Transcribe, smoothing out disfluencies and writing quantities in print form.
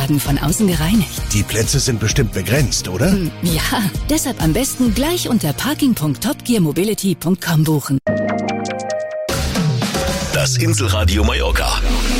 Wagen von außen gereinigt. Die Plätze sind bestimmt begrenzt, oder? Ja, deshalb am besten gleich unter parking.topgearmobility.com buchen. Das Inselradio Mallorca.